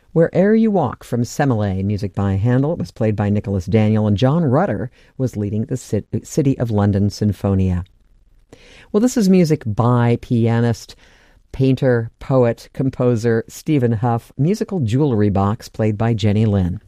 Where'er You Walk from Semele, music by Handel. It was played by Nicholas Daniel, and John Rutter was leading the City of London Sinfonia. Well, this is music by pianist, painter, poet, composer Stephen Hough, musical jewelry box played by Jenny Lynn.